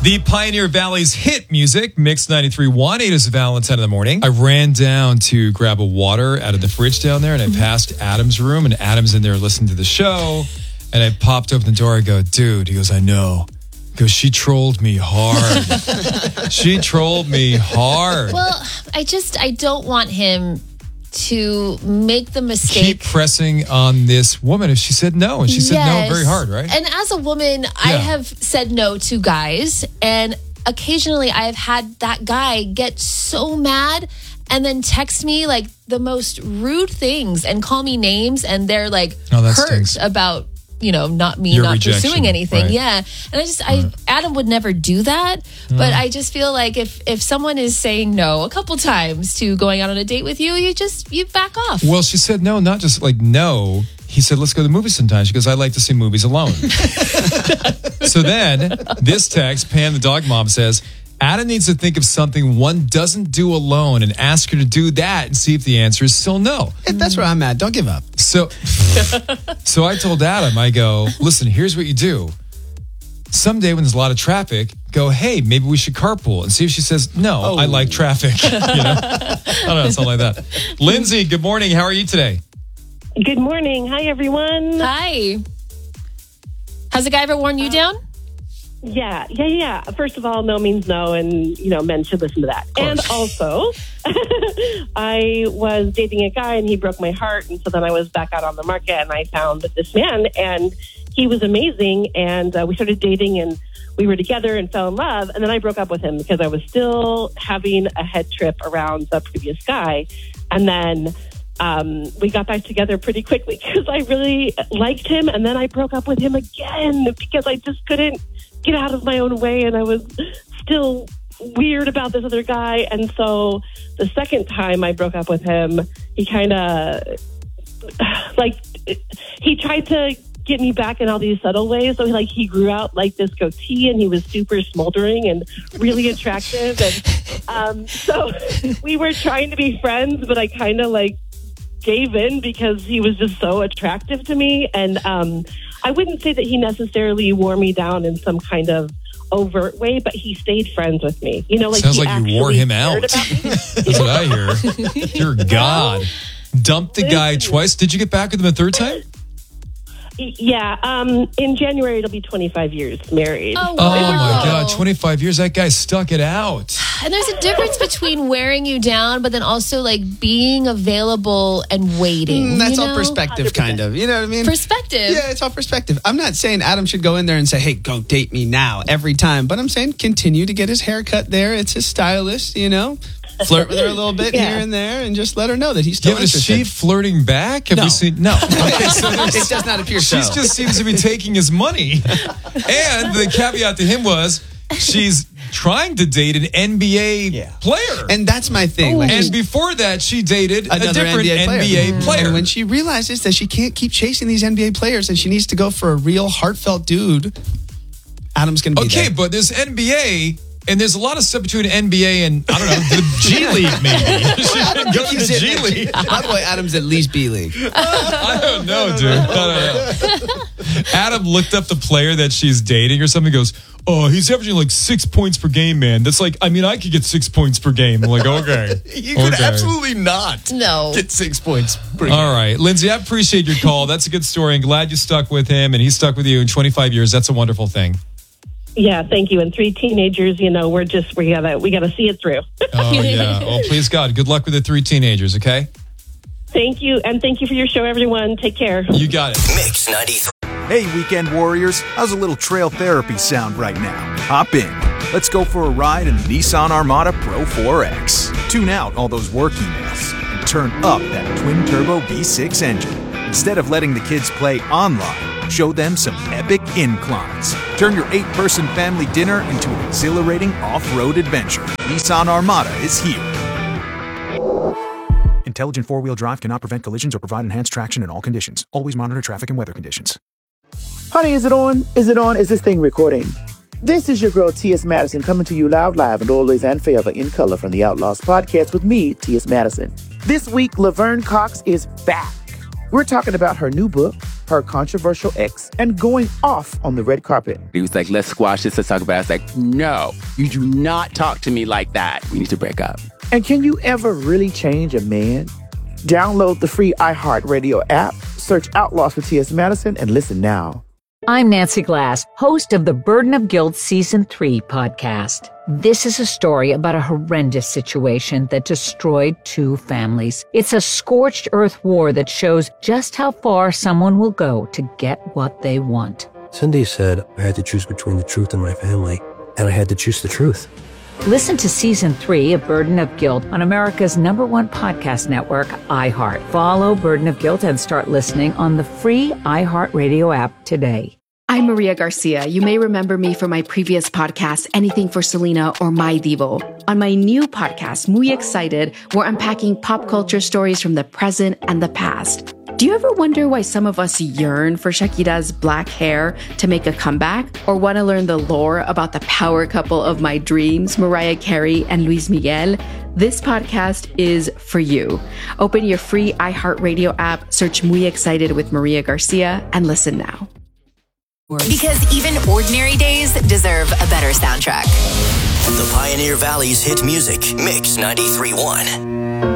The Pioneer Valley's hit music, Mix 93.1. It is Valentine in the morning. I ran down to grab a water out of the fridge down there, and I passed Adam's room, and Adam's in there listening to the show. And I popped open the door. I go, dude. He goes, I know. He goes, she trolled me hard. She trolled me hard. Well, I don't want him to make the mistake. Keep pressing on this woman if she said no. And she said no very hard, right? And as a woman, I have said no to guys. And occasionally I have had that guy get so mad and then text me like the most rude things and call me names. And they're like hurt stinks. about, not rejection, pursuing anything. right. Yeah. And Adam would never do that. But I just feel like if someone is saying no a couple times to going out on a date with you, you back off. Well, she said no, not just like no. He said, let's go to the movies sometime. She goes, I like to see movies alone. So then this text, Pam, the dog mom, says, Adam needs to think of something one doesn't do alone and ask her to do that and see if the answer is still no. That's where I'm at. Don't give up. So I told Adam, I go, listen, here's what you do. Someday when there's a lot of traffic, go, hey, maybe we should carpool and see if she says, no, I like traffic. I don't know, something like that. Lindsay, good morning. How are you today? Good morning. Hi, everyone. Hi. Has a guy ever worn you down? Yeah. First of all, no means no, and, men should listen to that. And also, I was dating a guy, and he broke my heart, and so then I was back out on the market, and I found this man, and he was amazing, and we started dating, and we were together and fell in love, and then I broke up with him because I was still having a head trip around the previous guy, and then we got back together pretty quickly because I really liked him, and then I broke up with him again because I just couldn't get out of my own way, and I was still weird about this other guy. And so the second time I broke up with him, he kind of he tried to get me back in all these subtle ways. So he grew out like this goatee, and he was super smoldering and really attractive. And so we were trying to be friends, but I kind of gave in because he was just so attractive to me. And I wouldn't say that he necessarily wore me down in some kind of overt way, but he stayed friends with me. Sounds like you wore him out. That's what I hear. Dear God. Dumped the guy twice. Did you get back with him a third time? Yeah. In January, it'll be 25 years married. Oh, wow. My God. 25 years. That guy stuck it out. And there's a difference between wearing you down, but then also being available and waiting. That's all perspective, 100%. Kind of. You know what I mean? Perspective. Yeah, it's all perspective. I'm not saying Adam should go in there and say, hey, go date me now every time. But I'm saying continue to get his haircut there. It's his stylist, Flirt with her a little bit here and there and just let her know that he's still interested. Is she flirting back? Have we seen? No. Okay, so it does not appear so. She just seems to be taking his money. And the caveat to him was she's trying to date an NBA player. And that's my thing. And before that, she dated a different NBA player. And when she realizes that she can't keep chasing these NBA players and she needs to go for a real heartfelt dude, Adam's going to be there. Okay, but there's NBA... And there's a lot of stuff between NBA and, I don't know, the G League, maybe. She should go to the G League. By the way, Adam's at least B League. I don't know, dude. I don't know. Adam looked up the player that she's dating or something, goes, oh, he's averaging 6 points per game, man. That's I could get 6 points per game. I'm like, okay. You could absolutely not get 6 points per game. All right. Lindsay, I appreciate your call. That's a good story. I'm glad you stuck with him and he stuck with you in 25 years. That's a wonderful thing. Yeah, thank you. And 3 teenagers, we gotta see it through. Oh, yeah. Oh, please God. Good luck with the 3 teenagers, okay? Thank you. And thank you for your show, everyone. Take care. You got it. Mix 93. Hey, weekend warriors. How's a little trail therapy sound right now? Hop in. Let's go for a ride in the Nissan Armada Pro 4X. Tune out all those work emails and turn up that twin-turbo V6 engine. Instead of letting the kids play online, show them some epic inclines. Turn your 8-person family dinner into an exhilarating off-road adventure. Nissan Armada is here. Intelligent four-wheel drive cannot prevent collisions or provide enhanced traction in all conditions. Always monitor traffic and weather conditions. Honey, is it on? Is it on? Is this thing recording? This is your girl, T.S. Madison, coming to you live and always and forever in color from the Outlaws podcast with me, T.S. Madison. This week, Laverne Cox is back. We're talking about her new book, her controversial ex, and going off on the red carpet. He was like, let's squash this, let's talk about it. I was like, no, you do not talk to me like that. We need to break up. And can you ever really change a man? Download the free iHeartRadio app, search Outlaws with T.S. Madison, and listen now. I'm Nancy Glass, host of the Burden of Guilt Season 3 podcast. This is a story about a horrendous situation that destroyed 2 families. It's a scorched earth war that shows just how far someone will go to get what they want. Cindy said I had to choose between the truth and my family, and I had to choose the truth. Listen to Season 3 of Burden of Guilt on America's #1 podcast network, iHeart. Follow Burden of Guilt and start listening on the free iHeartRadio app today. I'm Maria Garcia. You may remember me from my previous podcast, Anything for Selena or My Divo. On my new podcast, Muy Excited, we're unpacking pop culture stories from the present and the past. Do you ever wonder why some of us yearn for Shakira's black hair to make a comeback? Or want to learn the lore about the power couple of my dreams, Mariah Carey and Luis Miguel? This podcast is for you. Open your free iHeartRadio app, search Muy Excited with Maria Garcia, and listen now. Because even ordinary days deserve a better soundtrack. The Pioneer Valley's hit music, Mix 93.1.